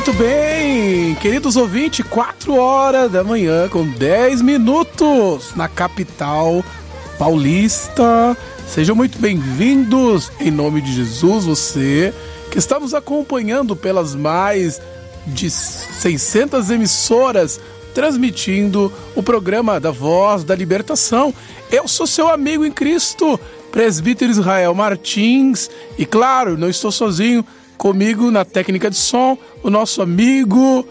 Muito bem, queridos ouvintes, 4 horas da manhã com 10 minutos na capital paulista. Sejam muito bem-vindos em nome de Jesus, você que está nos acompanhando pelas mais de 600 emissoras transmitindo o programa da Voz da Libertação. Eu sou seu amigo em Cristo, presbítero Israel Martins, e claro, não estou sozinho. Comigo na técnica de som, o nosso amigo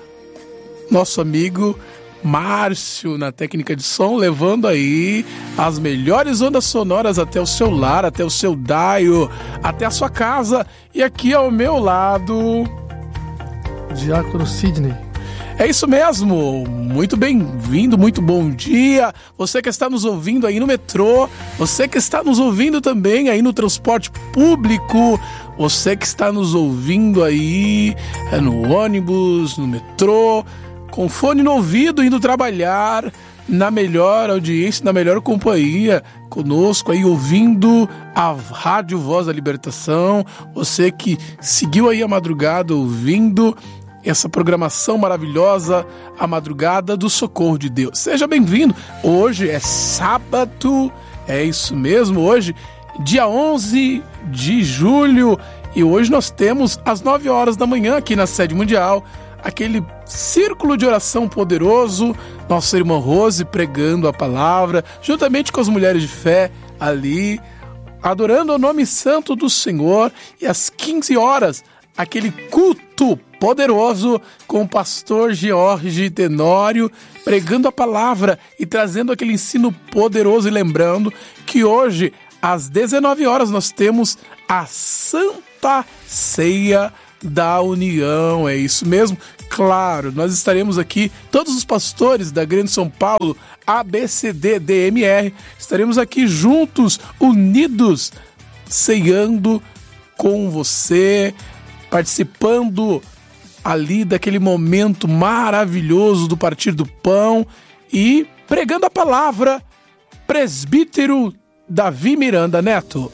Márcio na técnica de som, levando aí as melhores ondas sonoras até o seu lar, até o seu dial, até a sua casa. E aqui ao meu lado, Diácono Sidney. É isso mesmo, muito bem-vindo, muito bom dia. Você que está nos ouvindo aí no metrô, você que está nos ouvindo também aí no transporte público, você que está nos ouvindo aí no ônibus, no metrô, com fone no ouvido, indo trabalhar, na melhor audiência, na melhor companhia, conosco aí ouvindo a Rádio Voz da Libertação, você que seguiu aí a madrugada ouvindo essa programação maravilhosa, a madrugada do socorro de Deus. Seja bem-vindo. Hoje é sábado, é isso mesmo, hoje, dia 11 de julho, e hoje nós temos às 9 horas da manhã aqui na Sede Mundial, aquele círculo de oração poderoso, nossa irmã Rose pregando a palavra, juntamente com as mulheres de fé ali, adorando o nome santo do Senhor, e às 15 horas, aquele culto poderoso com o pastor George Tenório pregando a palavra e trazendo aquele ensino poderoso. E lembrando que hoje, às 19 horas, nós temos a Santa Ceia da União. É isso mesmo? Claro, nós estaremos aqui, todos os pastores da Grande São Paulo, ABCD, DMR, estaremos aqui juntos, unidos, ceando com você, participando ali daquele momento maravilhoso do partir do pão e pregando a palavra, presbítero Davi Miranda Neto.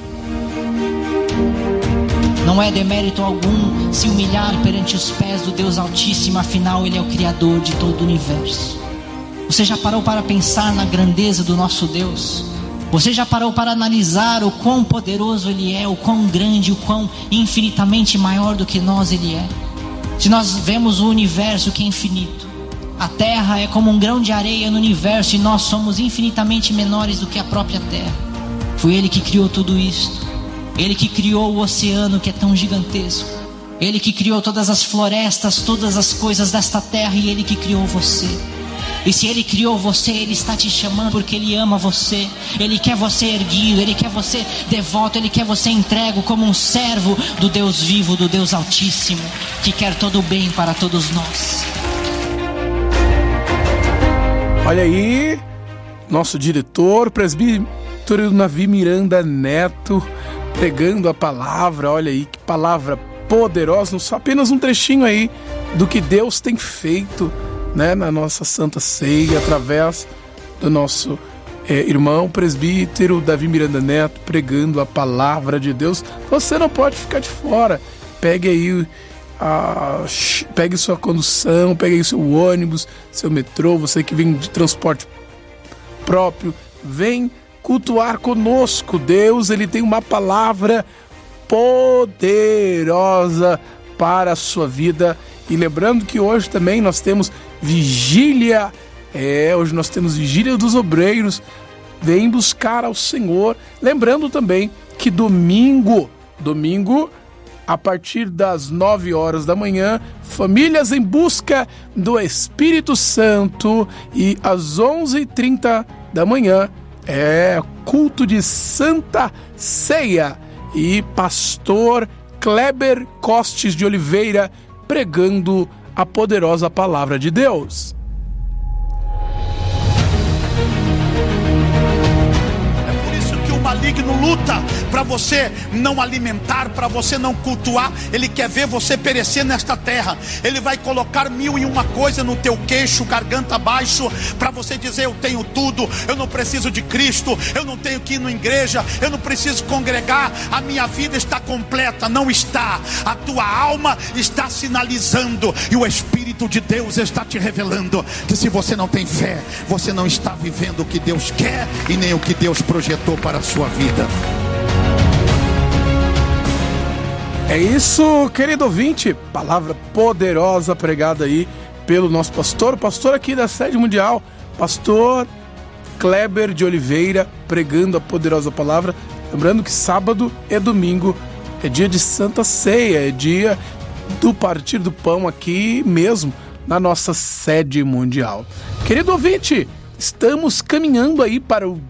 Não é demérito algum se humilhar perante os pés do Deus Altíssimo, afinal Ele é o Criador de todo o universo. Você já parou para pensar na grandeza do nosso Deus? Você já parou para analisar o quão poderoso Ele é, o quão grande, o quão infinitamente maior do que nós Ele é? Se nós vemos o universo que é infinito, a Terra é como um grão de areia no universo e nós somos infinitamente menores do que a própria Terra. Foi Ele que criou tudo isto. Ele que criou o oceano que é tão gigantesco. Ele que criou todas as florestas, todas as coisas desta terra, e Ele que criou você. E se Ele criou você, Ele está te chamando porque Ele ama você. Ele quer você erguido, Ele quer você devoto, Ele quer você entregue como um servo do Deus vivo, do Deus Altíssimo, que quer todo o bem para todos nós. Olha aí, nosso diretor, presbítero Davi Miranda Neto, pregando a palavra. Olha aí, que palavra poderosa, só apenas um trechinho aí do que Deus tem feito, né, na nossa Santa Ceia, através do nosso irmão presbítero Davi Miranda Neto, pregando a palavra de Deus. Você não pode ficar de fora. Pegue aí pegue sua condução, pegue aí seu ônibus, seu metrô, você que vem de transporte próprio, vem cultuar conosco. Deus, Ele tem uma palavra poderosa para a sua vida. E lembrando que hoje também nós temos vigília, hoje nós temos vigília dos obreiros. Vem buscar ao Senhor. Lembrando também que domingo, a partir das 9 horas da manhã, Famílias em Busca do Espírito Santo, e às 11h30 da manhã é culto de Santa Ceia, e pastor Kleber Costes de Oliveira pregando a poderosa palavra de Deus. É por isso que o maligno luta para você não alimentar, para você não cultuar. Ele quer ver você perecer nesta terra. Ele vai colocar 1001 coisa no teu queixo, garganta abaixo, para você dizer: eu tenho tudo, eu não preciso de Cristo, eu não tenho que ir na igreja, eu não preciso congregar, a minha vida está completa. Não está. A tua alma está sinalizando, e o Espírito de Deus está te revelando que se você não tem fé, você não está vivendo o que Deus quer e nem o que Deus projetou para a sua vida. É isso, querido ouvinte. Palavra poderosa pregada aí pelo nosso pastor, o pastor aqui da Sede Mundial, pastor Kleber de Oliveira, pregando a poderosa palavra. Lembrando que sábado e domingo é dia de Santa Ceia, é dia do partir do pão aqui mesmo, na nossa Sede Mundial. Querido ouvinte, estamos caminhando aí para o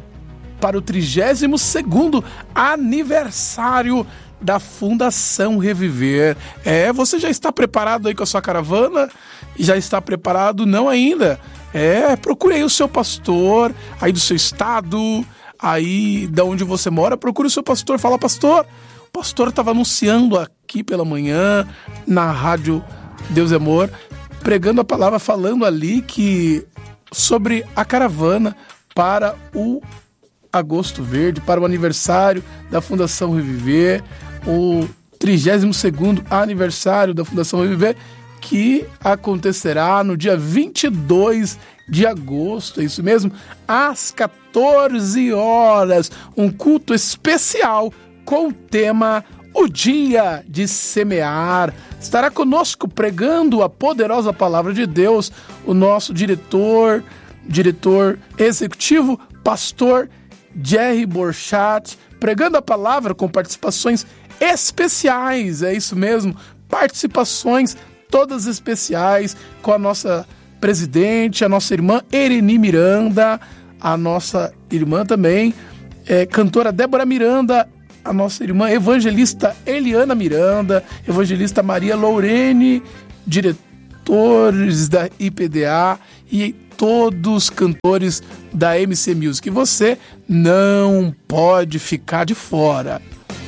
32º aniversário da Fundação Reviver. Você já está preparado aí com a sua caravana? Já está preparado? Não ainda? Procure aí o seu pastor, aí do seu estado, aí da onde você mora, procure o seu pastor, fala: pastor, o pastor estava anunciando aqui pela manhã, na rádio Deus é Amor, pregando a palavra, falando ali sobre a caravana para o Agosto Verde, para o aniversário da Fundação Reviver, o 32º aniversário da Fundação Reviver, que acontecerá no dia 22 de agosto, é isso mesmo, às 14 horas, um culto especial com o tema O Dia de Semear. Estará conosco pregando a poderosa palavra de Deus o nosso diretor executivo, pastor Jerry Borchardt, pregando a palavra com participações especiais, é isso mesmo, participações todas especiais, com a nossa presidente, a nossa irmã Ereni Miranda, a nossa irmã também, cantora Débora Miranda, a nossa irmã evangelista Eliana Miranda, evangelista Maria Lourene, diretores da IPDA e todos cantores da MC Music. Você não pode ficar de fora.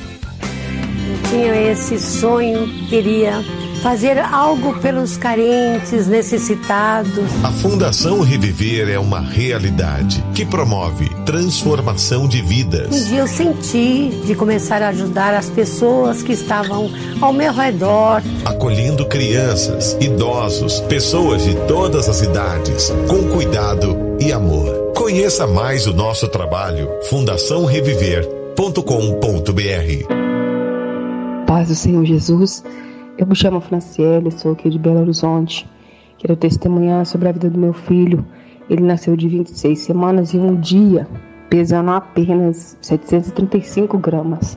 Eu tinha esse sonho, queria fazer algo pelos carentes, necessitados. A Fundação Reviver é uma realidade que promove transformação de vidas. Um dia eu senti de começar a ajudar as pessoas que estavam ao meu redor. Acolhendo crianças, idosos, pessoas de todas as idades, com cuidado e amor. Conheça mais o nosso trabalho, fundaçãoreviver.com.br. Paz do Senhor Jesus. Eu me chamo Franciele, sou aqui de Belo Horizonte. Quero testemunhar sobre a vida do meu filho. Ele nasceu de 26 semanas e um dia, pesando apenas 735 gramas.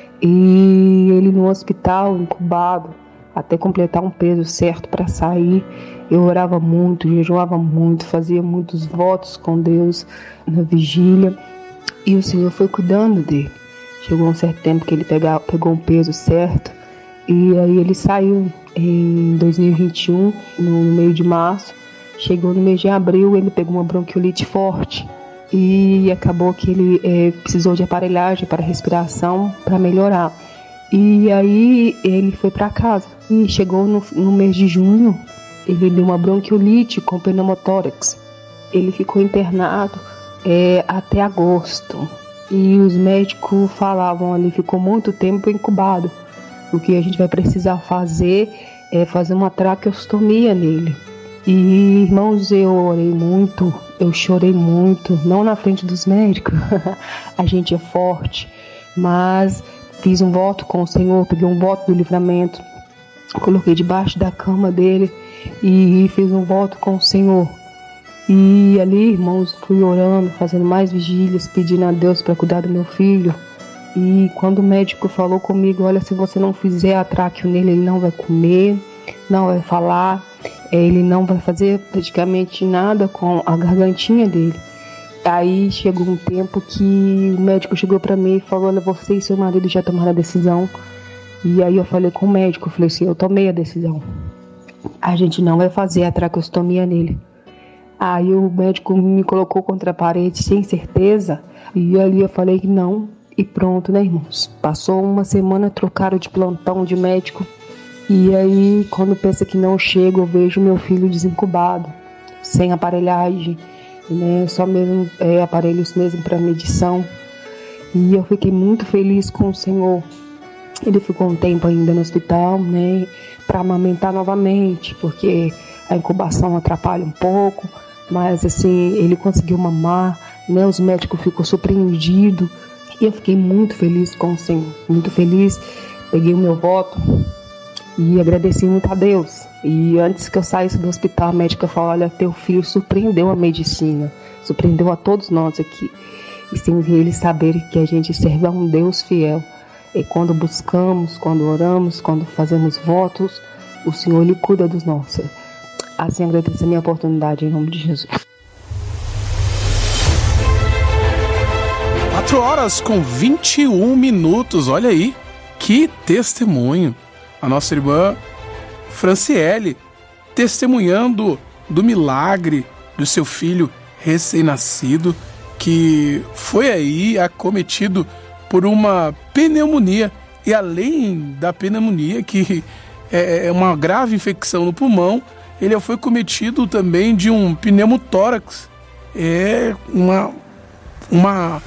E ele no hospital, incubado, até completar um peso certo para sair. Eu orava muito, jejuava muito, fazia muitos votos com Deus na vigília. E o Senhor foi cuidando dele. Chegou um certo tempo que ele pegou um peso certo. E aí ele saiu em 2021, no meio de março. Chegou no mês de abril, ele pegou uma bronquiolite forte. E acabou que ele precisou de aparelhagem para respiração para melhorar. E aí ele foi para casa. E chegou no mês de junho, ele deu uma bronquiolite com pneumotórax. Ele ficou internado até agosto. E os médicos falavam, ele ficou muito tempo incubado. O que a gente vai precisar fazer é fazer uma traqueostomia nele. E, irmãos, eu orei muito, eu chorei muito, não na frente dos médicos, a gente é forte, mas fiz um voto com o Senhor, peguei um voto do livramento, coloquei debaixo da cama dele e fiz um voto com o Senhor. E ali, irmãos, fui orando, fazendo mais vigílias, pedindo a Deus para cuidar do meu filho. E quando o médico falou comigo, olha, se você não fizer a tráqueo nele, ele não vai comer, não vai falar, ele não vai fazer praticamente nada com a gargantinha dele. Aí chegou um tempo que o médico chegou para mim e falou, olha, você e seu marido já tomaram a decisão. E aí eu falei com o médico, eu falei assim, eu tomei a decisão. A gente não vai fazer a traqueostomia nele. Aí o médico me colocou contra a parede sem certeza. E ali eu falei que não. E pronto, né, irmãos? Passou uma semana, trocaram de plantão de médico. E aí, quando pensa que não chega, eu vejo meu filho desincubado, sem aparelhagem, né? Só mesmo aparelhos mesmo para medição. E eu fiquei muito feliz com o Senhor. Ele ficou um tempo ainda no hospital, né? Para amamentar novamente, porque a incubação atrapalha um pouco. Mas assim, ele conseguiu mamar, né? Os médicos ficou surpreendidos. E eu fiquei muito feliz com o Senhor, muito feliz. Peguei o meu voto e agradeci muito a Deus. E antes que eu saísse do hospital, a médica falou: olha, teu filho surpreendeu a medicina, surpreendeu a todos nós aqui. E sem eles saberem que a gente serve a um Deus fiel. E quando buscamos, quando oramos, quando fazemos votos, o Senhor, Ele cuida dos nossos. Assim, agradeço a minha oportunidade em nome de Jesus. 4h21, olha aí, que testemunho. A nossa irmã Franciele testemunhando do milagre do seu filho recém-nascido, que foi aí acometido por uma pneumonia. E além da pneumonia, que é uma grave infecção no pulmão, ele foi cometido também de um pneumotórax. É uma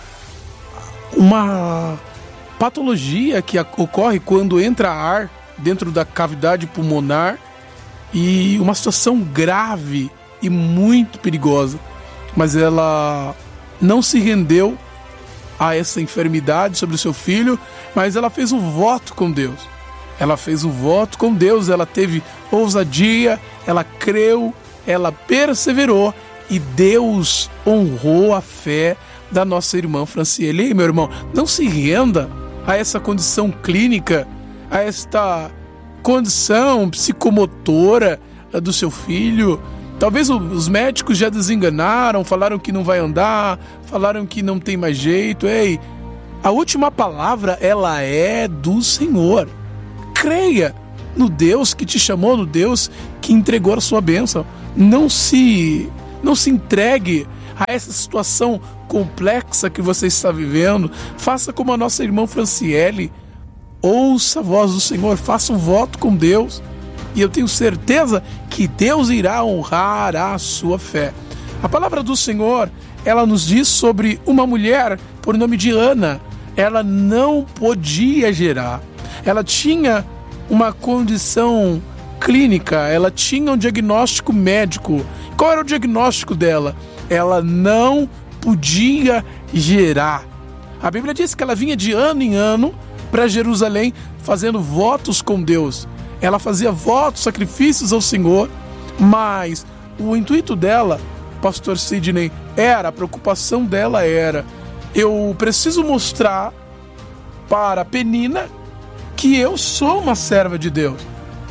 patologia que ocorre quando entra ar dentro da cavidade pulmonar, e uma situação grave e muito perigosa. Mas ela não se rendeu a essa enfermidade sobre o seu filho, mas ela fez um voto com Deus. Ela fez um voto com Deus, ela teve ousadia, ela creu, ela perseverou, e Deus honrou a fé da nossa irmã Franciele. Ei, meu irmão, não se renda a essa condição clínica, a esta condição psicomotora do seu filho. Talvez os médicos já desenganaram, falaram que não vai andar, falaram que não tem mais jeito. Ei, a última palavra, ela é do Senhor. Creia no Deus que te chamou, no Deus que entregou a sua bênção. Não se entregue a essa situação complexa que você está vivendo. Faça como a nossa irmã Franciele. Ouça a voz do Senhor, faça um voto com Deus, e eu tenho certeza que Deus irá honrar a sua fé. A palavra do Senhor, ela nos diz sobre uma mulher por nome de Ana. Ela não podia gerar. Ela tinha uma condição clínica, ela tinha um diagnóstico médico. Qual era o diagnóstico dela? Ela não podia gerar. A Bíblia diz que ela vinha de ano em ano para Jerusalém fazendo votos com Deus. Ela fazia votos, sacrifícios ao Senhor, mas o intuito dela, pastor Sidney, a preocupação dela era: eu preciso mostrar para Penina que eu sou uma serva de Deus.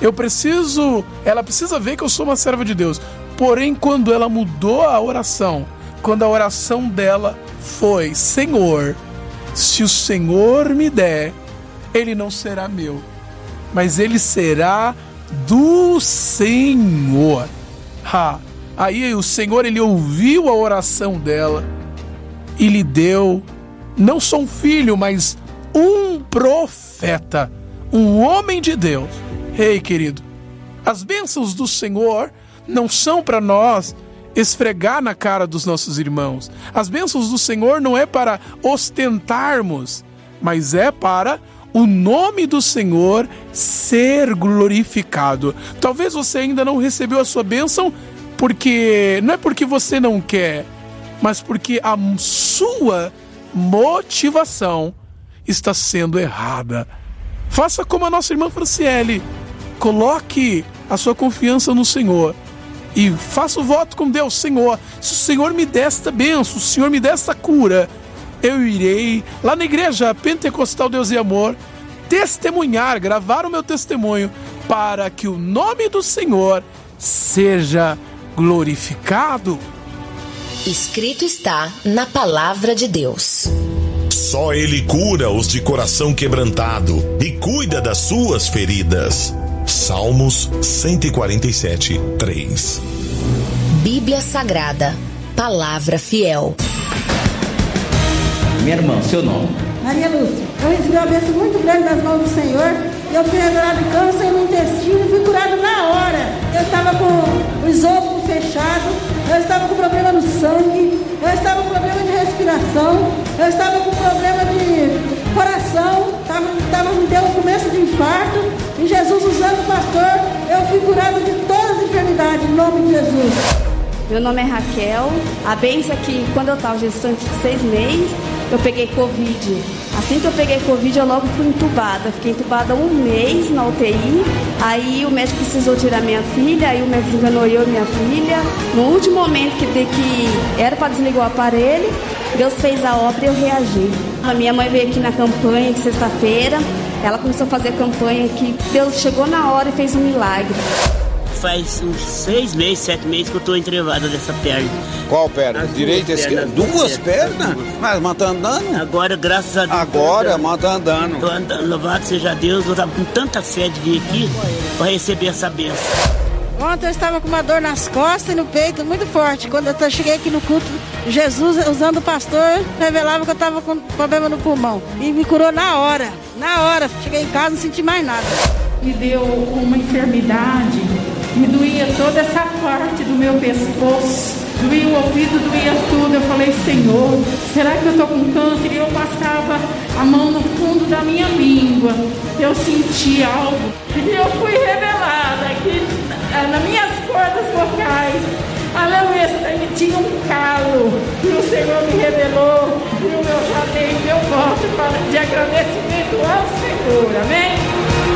Ela precisa ver que eu sou uma serva de Deus. Porém, quando ela mudou a oração, quando a oração dela foi: Senhor, se o Senhor me der, ele não será meu, mas ele será do Senhor. Aí o Senhor, ele ouviu a oração dela e lhe deu não só um filho, mas um profeta, um homem de Deus. Ei, querido, as bênçãos do Senhor não são para nós esfregar na cara dos nossos irmãos. As bênçãos do Senhor não é para ostentarmos, mas é para o nome do Senhor ser glorificado. Talvez você ainda não recebeu a sua bênção porque não é porque você não quer, mas porque a sua motivação está sendo errada. Faça como a nossa irmã Franciele. Coloque a sua confiança no Senhor e faça o voto com Deus. Senhor, se o Senhor me der esta bênção, o Senhor me der esta cura, eu irei lá na igreja Pentecostal Deus e Amor testemunhar, gravar o meu testemunho, para que o nome do Senhor seja glorificado. Escrito está na palavra de Deus. Só Ele cura os de coração quebrantado e cuida das suas feridas. Salmos 147, 3. Bíblia Sagrada, palavra fiel. Minha irmã, seu nome? Maria Lúcia. Eu recebi uma bênção muito grande das mãos do Senhor. Eu fui revelado de câncer no intestino e fui curado na hora. Eu estava com o esôfago fechado, eu estava com problema no sangue, eu estava com problema de respiração, eu estava com problema de coração, me deu um começo de infarto. E Jesus, usando o pastor, eu fui curado de todas as enfermidades, em nome de Jesus. Meu nome é Raquel. A benção é que quando eu estava gestante de 6 meses, eu peguei Covid. Assim que eu peguei Covid, eu logo fui entubada. Fiquei entubada 1 mês na UTI. Aí o médico precisou tirar minha filha, aí o médico enganou eu e minha filha. No último momento que era para desligar o aparelho, Deus fez a obra e eu reagi. A minha mãe veio aqui na campanha de sexta-feira. Ela começou a fazer a campanha que Deus chegou na hora e fez um milagre. Faz uns 6 meses, 7 meses que eu tô entrevada dessa perna. Qual perna? Direita e esquerda? Duas pernas? Mas tá andando? Agora, graças a Deus. Agora, mas tá andando. Tô andando, louvado seja Deus. Eu tava com tanta fé de vir aqui pra receber essa bênção. Ontem eu estava com uma dor nas costas e no peito muito forte. Quando eu cheguei aqui no culto, Jesus, usando o pastor, revelava que eu estava com problema no pulmão. E me curou na hora. Na hora. Cheguei em casa e não senti mais nada. Me deu uma enfermidade. Me doía toda essa parte do meu pescoço, doía o ouvido, doía tudo. Eu falei, Senhor, será que eu estou com câncer? E eu passava a mão no fundo da minha língua, eu senti algo. E eu fui revelada que nas minhas cordas vocais, aleluia, tinha um calo. E o Senhor me revelou, e eu já dei meu voto de agradecimento ao Senhor, amém?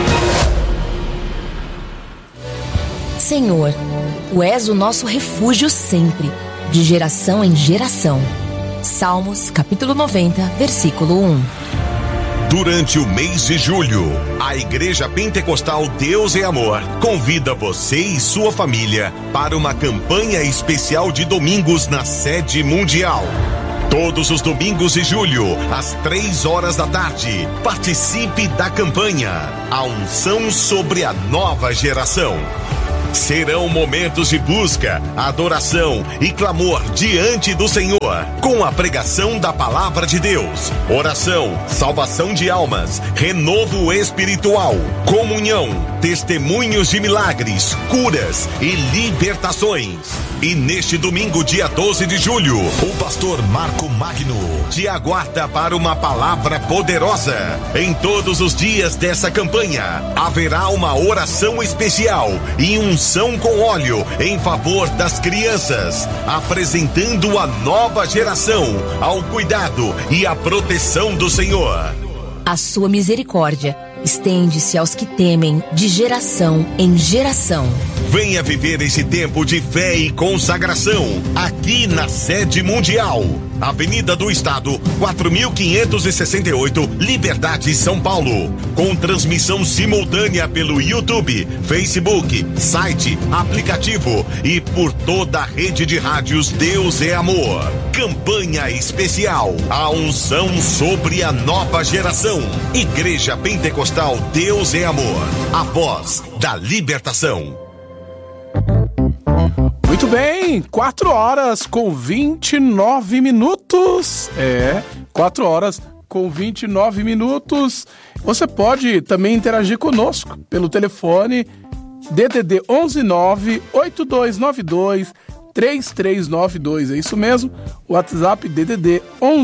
Senhor, Tu és o nosso refúgio sempre, de geração em geração. Salmos, capítulo 90, versículo 1. Durante o mês de julho, a Igreja Pentecostal Deus é Amor convida você e sua família para uma campanha especial de domingos na sede mundial. Todos os domingos de julho, às 3 horas da tarde, participe da campanha A Unção sobre a Nova Geração. Serão momentos de busca, adoração e clamor diante do Senhor, com a pregação da Palavra de Deus, oração, salvação de almas, renovo espiritual, comunhão, testemunhos de milagres, curas e libertações. E neste domingo, dia 12 de julho, o pastor Marco Magno te aguarda para uma palavra poderosa. Em todos os dias dessa campanha, haverá uma oração especial e unção com óleo em favor das crianças, apresentando a nova geração ao cuidado e à proteção do Senhor. A sua misericórdia estende-se aos que temem de geração em geração. Venha viver esse tempo de fé e consagração aqui na sede mundial. Avenida do Estado, 4568, Liberdade, São Paulo. Com transmissão simultânea pelo YouTube, Facebook, site, aplicativo e por toda a rede de rádios Deus é Amor. Campanha especial, a unção sobre a nova geração. Igreja Pentecostal Deus é Amor, a voz da libertação. Muito bem, 4 horas com 29 minutos. 4 horas com 29 minutos. Você pode também interagir conosco pelo telefone DDD 11982923392. É isso mesmo, WhatsApp DDD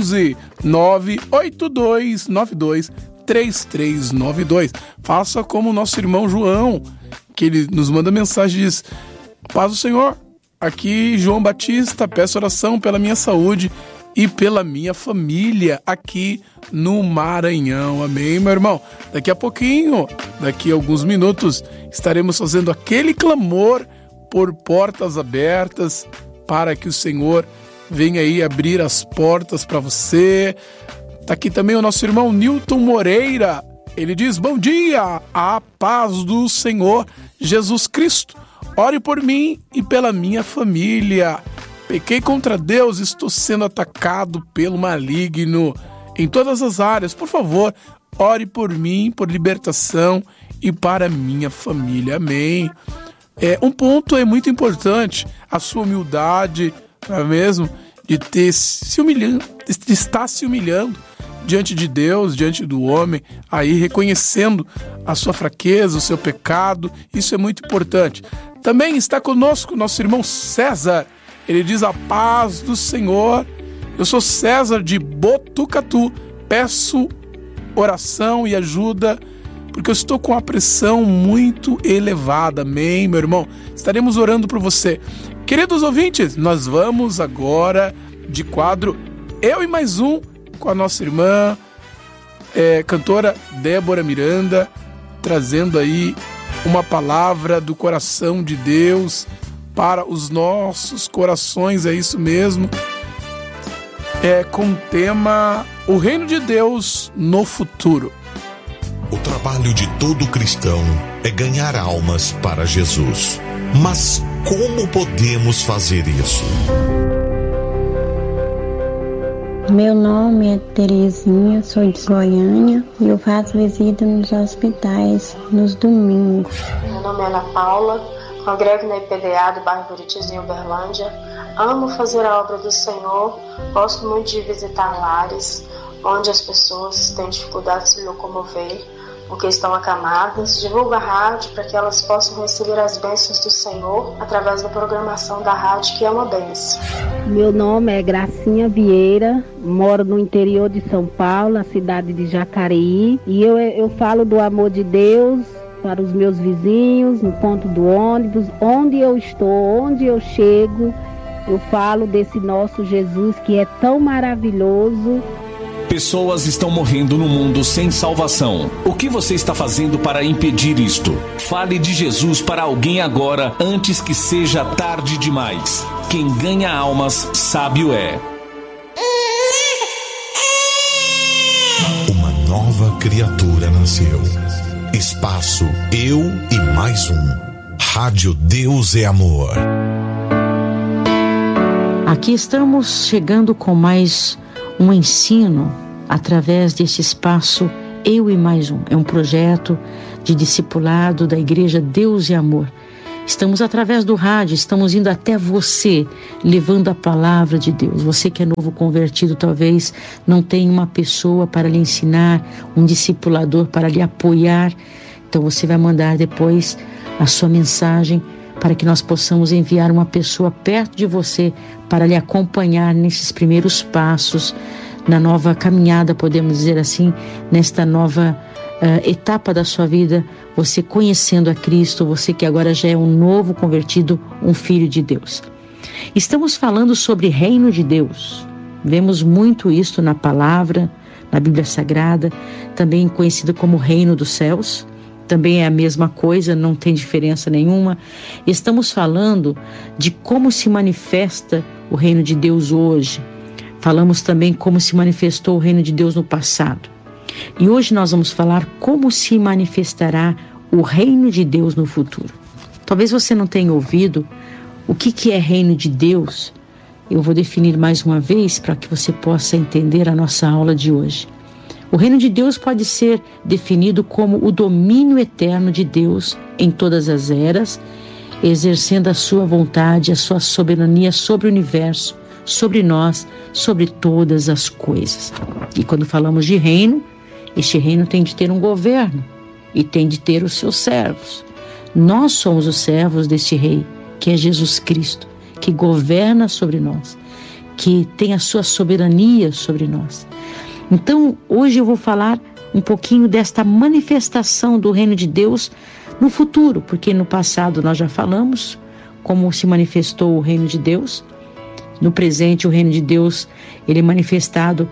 11982923392. Faça como o nosso irmão João, que ele nos manda mensagem e diz: paz do Senhor, aqui João Batista, peço oração pela minha saúde e pela minha família aqui no Maranhão. Amém, meu irmão? Daqui a pouquinho, daqui a alguns minutos, estaremos fazendo aquele clamor por portas abertas para que o Senhor venha aí abrir as portas para você. Tá aqui também o nosso irmão Nilton Moreira. Ele diz: bom dia, a paz do Senhor Jesus Cristo. Ore por mim e pela minha família. Pequei contra Deus, estou sendo atacado pelo maligno em todas as áreas. Por favor, ore por mim, por libertação e para minha família. Amém. Um ponto é muito importante, a sua humildade, não é mesmo? De estar se humilhando diante de Deus, diante do homem, aí reconhecendo a sua fraqueza, o seu pecado. Isso é muito importante. Também está conosco nosso irmão César. Ele diz: a paz do Senhor. Eu sou César de Botucatu. Peço oração e ajuda porque eu estou com a pressão muito elevada. Amém, meu irmão? Estaremos orando por você. Queridos ouvintes, nós vamos agora de quadro Eu e Mais Um com a nossa irmã, cantora Débora Miranda, trazendo aí uma palavra do coração de Deus para os nossos corações, é isso mesmo. Com o tema O Reino de Deus no Futuro. O trabalho de todo cristão é ganhar almas para Jesus. Mas como podemos fazer isso? Meu nome é Terezinha, sou de Goiânia e eu faço visita nos hospitais nos domingos. Meu nome é Ana Paula, congrego na IPDA do bairro Buritis, em Uberlândia. Amo fazer a obra do Senhor, gosto muito de visitar lares onde as pessoas têm dificuldade de se locomover porque estão acamadas. Divulgo a rádio para que elas possam receber as bênçãos do Senhor através da programação da rádio, que é uma bênção. Meu nome é Gracinha Vieira, moro no interior de São Paulo, na cidade de Jacareí, e eu falo do amor de Deus para os meus vizinhos, no ponto do ônibus, onde eu estou, onde eu chego, eu falo desse nosso Jesus que é tão maravilhoso. Pessoas estão morrendo no mundo sem salvação. O que você está fazendo para impedir isto? Fale de Jesus para alguém agora, antes que seja tarde demais. Quem ganha almas, sábio é. Uma nova criatura nasceu. Espaço Eu e Mais Um. Rádio Deus é Amor. Aqui estamos chegando com mais um ensino através desse espaço Eu e Mais Um. É um projeto de discipulado da Igreja Deus e Amor. Estamos através do rádio, estamos indo até você, levando a palavra de Deus. Você que é novo convertido, talvez não tenha uma pessoa para lhe ensinar, um discipulador para lhe apoiar. Então você vai mandar depois a sua mensagem para que nós possamos enviar uma pessoa perto de você para lhe acompanhar nesses primeiros passos, na nova caminhada, podemos dizer assim, nesta nova etapa da sua vida, você conhecendo a Cristo, você que agora já é um novo convertido, um filho de Deus. Estamos falando sobre reino de Deus. Vemos muito isso na palavra, na Bíblia Sagrada, também conhecido como reino dos céus. Também é a mesma coisa, não tem diferença nenhuma. Estamos falando de como se manifesta o reino de Deus hoje. Falamos também como se manifestou o reino de Deus no passado. E hoje nós vamos falar como se manifestará o reino de Deus no futuro. Talvez você não tenha ouvido o que é reino de Deus. Eu vou definir mais uma vez para que você possa entender a nossa aula de hoje. O reino de Deus pode ser definido como o domínio eterno de Deus em todas as eras, exercendo a sua vontade, a sua soberania sobre o universo, sobre nós, sobre todas as coisas. E quando falamos de reino, este reino tem de ter um governo e tem de ter os seus servos. Nós somos os servos deste rei, que é Jesus Cristo, que governa sobre nós, que tem a sua soberania sobre nós. Então, hoje eu vou falar um pouquinho desta manifestação do reino de Deus no futuro, porque no passado nós já falamos como se manifestou o reino de Deus. No presente, o reino de Deus, ele é manifestado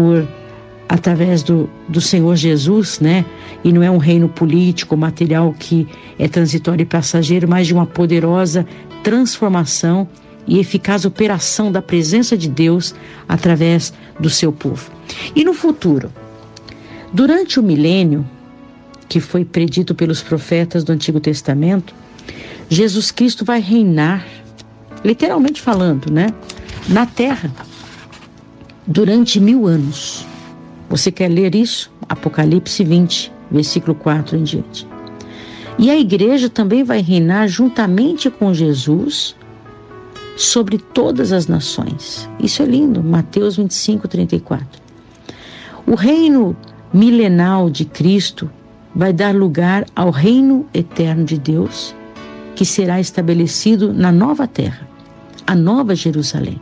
através do Senhor Jesus, né? E não é um reino político, material que é transitório e passageiro, mas de uma poderosa transformação e eficaz operação da presença de Deus através do seu povo. E no futuro, durante o milênio, que foi predito pelos profetas do Antigo Testamento, Jesus Cristo vai reinar, literalmente falando, né, na terra, durante 1000 anos. Você quer ler isso? Apocalipse 20, versículo 4 em diante. E a igreja também vai reinar juntamente com Jesus sobre todas as nações. Isso é lindo, Mateus 25, 34. O reino milenal de Cristo vai dar lugar ao reino eterno de Deus, que será estabelecido na nova terra, a nova Jerusalém.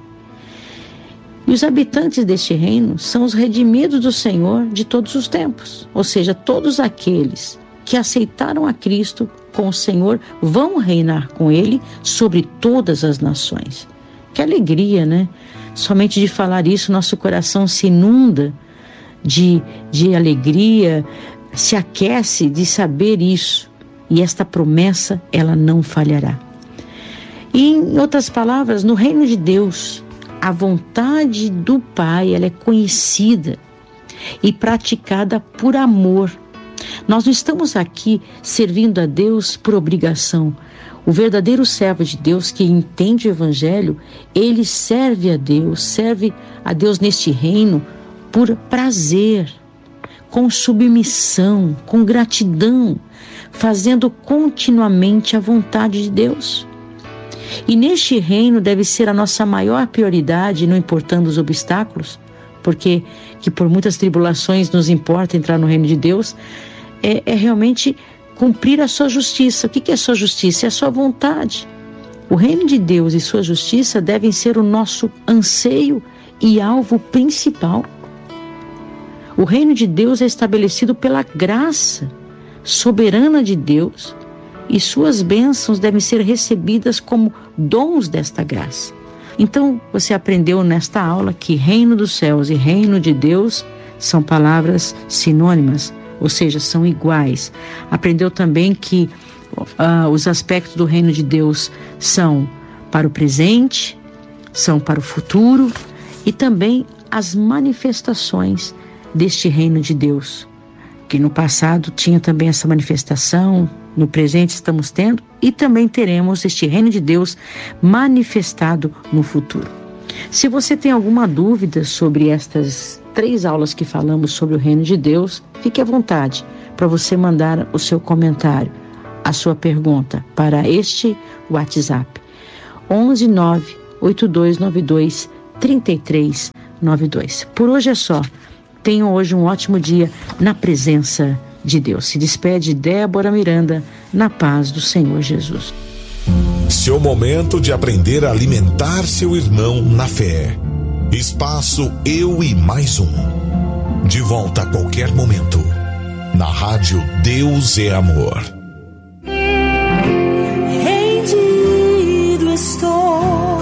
E os habitantes deste reino são os redimidos do Senhor de todos os tempos, ou seja, todos aqueles que aceitaram a Cristo com o Senhor vão reinar com Ele sobre todas as nações. Que alegria, né? Somente de falar isso, nosso coração se inunda de alegria, se aquece de saber isso. E esta promessa, ela não falhará. E, em outras palavras, no reino de Deus, a vontade do Pai, ela é conhecida e praticada por amor. Nós não estamos aqui servindo a Deus por obrigação. O verdadeiro servo de Deus que entende o Evangelho, ele serve a Deus neste reino por prazer, com submissão, com gratidão, fazendo continuamente a vontade de Deus. E neste reino deve ser a nossa maior prioridade, não importando os obstáculos, porque que por muitas tribulações nos importa entrar no reino de Deus, é realmente cumprir a sua justiça. O que é a sua justiça? É a sua vontade. O reino de Deus e sua justiça devem ser o nosso anseio e alvo principal. O reino de Deus é estabelecido pela graça soberana de Deus e suas bênçãos devem ser recebidas como dons desta graça. Então, você aprendeu nesta aula que reino dos céus e reino de Deus são palavras sinônimas, ou seja, são iguais. Aprendeu também que os aspectos do reino de Deus são para o presente, são para o futuro e também as manifestações deste reino de Deus, que no passado tinha também essa manifestação, no presente estamos tendo e também teremos este reino de Deus manifestado no futuro. Se você tem alguma dúvida sobre estas 3 aulas que falamos sobre o reino de Deus, fique à vontade para você mandar o seu comentário, a sua pergunta para este WhatsApp 11 9 8292 3392. Por hoje é só. Tenham hoje um ótimo dia na presença de Deus. Se despede Débora Miranda, na paz do Senhor Jesus. Seu momento de aprender a alimentar seu irmão na fé. Espaço Eu e Mais Um. De volta a qualquer momento. Na rádio Deus é Amor. Rendido estou,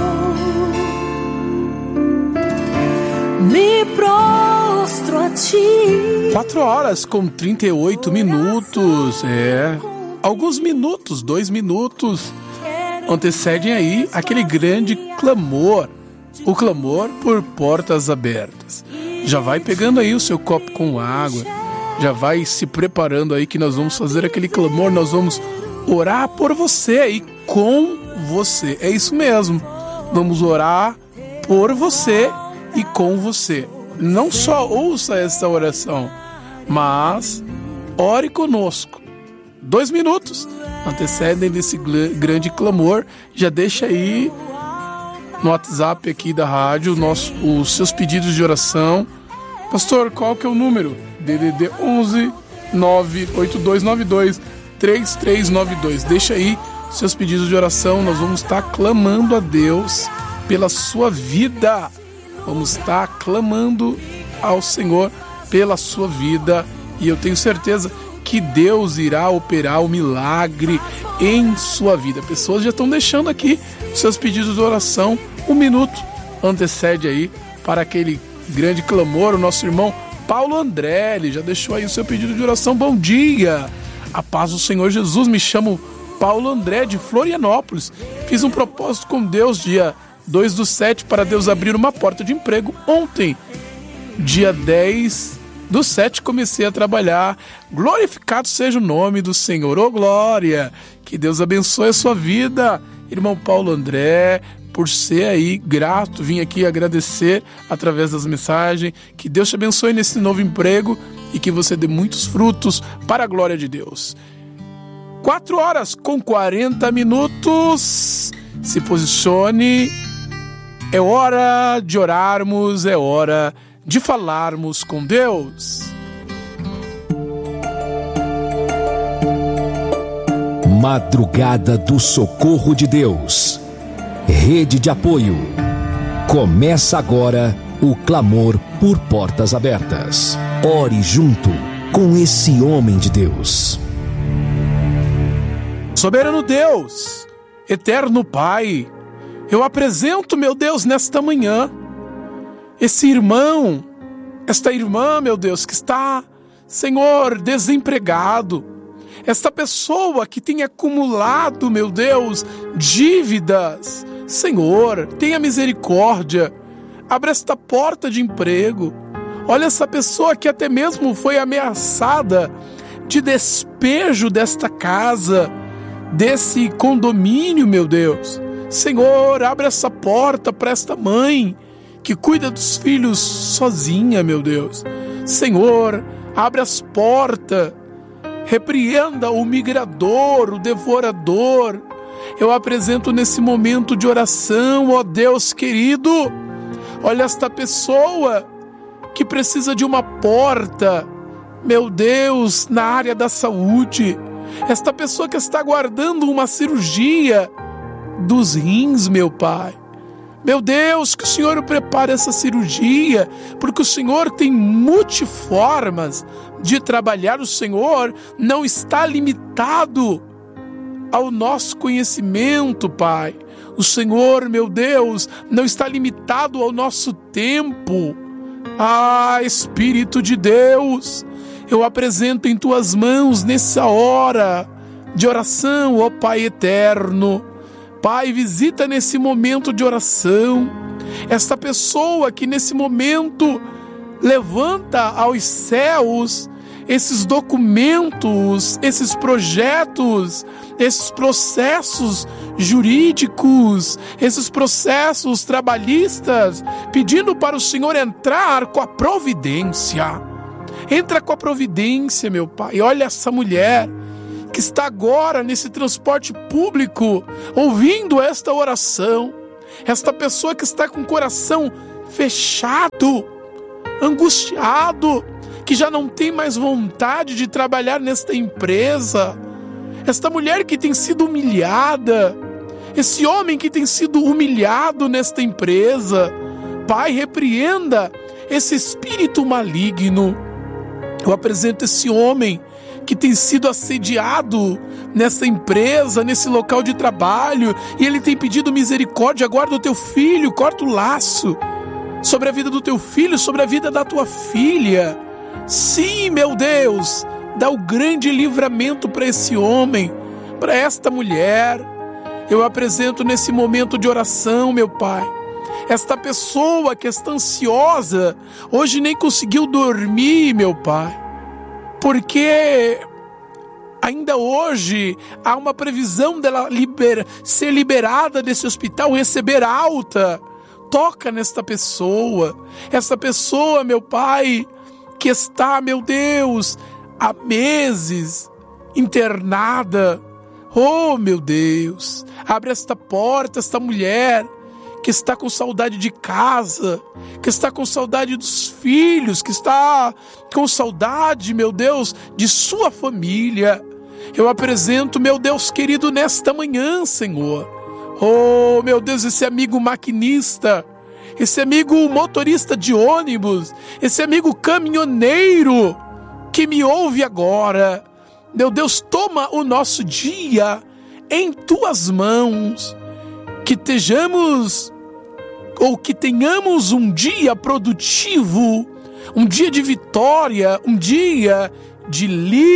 me prostro a ti. 4 horas com 38 minutos. Alguns minutos, 2 minutos, antecedem aí aquele grande clamor. O clamor por portas abertas. Já vai pegando aí o seu copo com água. Já vai se preparando aí que nós vamos fazer aquele clamor. Nós vamos orar por você e com você. É isso mesmo. Vamos orar por você e com você. Não só ouça essa oração, mas ore conosco. 2 minutos antecedem desse grande clamor. Já deixa aí no WhatsApp aqui da rádio os seus pedidos de oração. Pastor, qual que é o número? DDD 11 98292 3392. Deixa aí seus pedidos de oração. Nós vamos estar clamando a Deus pela sua vida. Vamos estar clamando ao Senhor pela sua vida. E eu tenho certeza que Deus irá operar o milagre em sua vida. Pessoas já estão deixando aqui seus pedidos de oração. 1 minuto antecede aí para aquele grande clamor. O nosso irmão Paulo André, ele já deixou aí o seu pedido de oração. Bom dia, a paz do Senhor Jesus. Me chamo Paulo André, de Florianópolis. Fiz um propósito com Deus dia 2/7 para Deus abrir uma porta de emprego. Ontem, dia 10/7, comecei a trabalhar. Glorificado seja o nome do Senhor. Ô glória, que Deus abençoe a sua vida, irmão Paulo André. Por ser aí grato, vim aqui agradecer através das mensagens. Que Deus te abençoe nesse novo emprego e que você dê muitos frutos para a glória de Deus. 4 horas com 40 minutos. Se posicione. É hora de orarmos, é hora de falarmos com Deus. Madrugada do Socorro de Deus. Rede de apoio. Começa agora o clamor por portas abertas. Ore junto com esse homem de Deus. Soberano Deus, eterno Pai, eu apresento, meu Deus, nesta manhã, esse irmão, esta irmã, meu Deus, que está, Senhor, desempregado. Esta pessoa que tem acumulado, meu Deus, dívidas. Senhor, tenha misericórdia. Abra esta porta de emprego. Olha essa pessoa que até mesmo foi ameaçada de despejo desta casa, desse condomínio, meu Deus. Senhor, abre essa porta para esta mãe que cuida dos filhos sozinha, meu Deus. Senhor, abre as portas, repreenda o migrador, o devorador. Eu apresento nesse momento de oração, ó Deus querido, olha esta pessoa que precisa de uma porta, meu Deus, na área da saúde. Esta pessoa que está aguardando uma cirurgia dos rins, meu Pai. Meu Deus, que o Senhor prepare essa cirurgia, porque o Senhor tem multiformas de trabalhar. O Senhor não está limitado ao nosso conhecimento, Pai. O Senhor, meu Deus, não está limitado ao nosso tempo. Ah, Espírito de Deus, eu apresento em Tuas mãos nessa hora de oração, ó Pai eterno. Pai, visita nesse momento de oração esta pessoa que nesse momento levanta aos céus esses documentos, esses projetos, esses processos jurídicos, esses processos trabalhistas, pedindo para o Senhor entrar com a providência. Entra com a providência, meu Pai. Olha essa mulher que está agora nesse transporte público, ouvindo esta oração, esta pessoa que está com o coração fechado, angustiado, que já não tem mais vontade de trabalhar nesta empresa, esta mulher que tem sido humilhada, esse homem que tem sido humilhado nesta empresa. Pai, repreenda esse espírito maligno. Eu apresento esse homem que tem sido assediado nessa empresa, nesse local de trabalho, e ele tem pedido misericórdia. Guarda o teu filho, corta o laço sobre a vida do teu filho, sobre a vida da tua filha. Sim, meu Deus, dá o grande livramento para esse homem, para esta mulher. Eu apresento nesse momento de oração, meu Pai, esta pessoa que está ansiosa, hoje nem conseguiu dormir, meu Pai, porque ainda hoje há uma previsão dela ser liberada desse hospital, receber alta. Toca nesta pessoa, essa pessoa, meu Pai, que está, meu Deus, há meses internada. Oh, meu Deus, abre esta porta, esta mulher que está com saudade de casa, que está com saudade dos filhos, que está com saudade, meu Deus, de sua família. Eu apresento, meu Deus querido, nesta manhã, Senhor. Oh, meu Deus, esse amigo maquinista, esse amigo motorista de ônibus, esse amigo caminhoneiro que me ouve agora. Meu Deus, toma o nosso dia em Tuas mãos, que tenhamos um dia produtivo, um dia de vitória, um dia de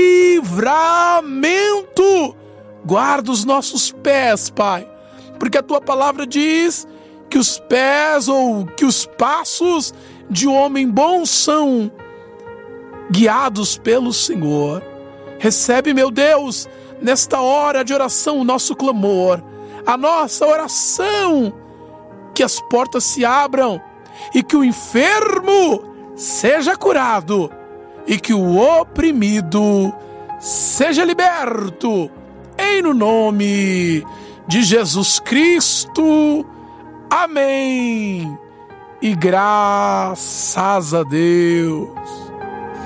livramento. Guarda os nossos pés, Pai, porque a Tua palavra diz que os pés ou que os passos de um homem bom são guiados pelo Senhor. Recebe, meu Deus, nesta hora de oração o nosso clamor, a nossa oração, que as portas se abram e que o enfermo seja curado e que o oprimido seja liberto, em no nome de Jesus Cristo. Amém e graças a Deus.